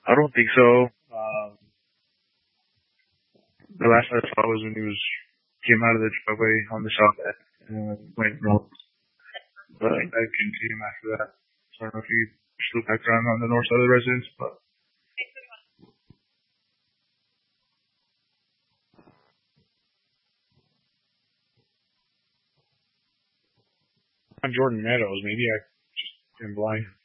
I don't think so. The last I saw was when he came out of the driveway on the south end and went north. But I couldn't see him after that. So I don't know if he still back around on the north side of the residence, but. On Jordan Meadows, maybe I just am blind.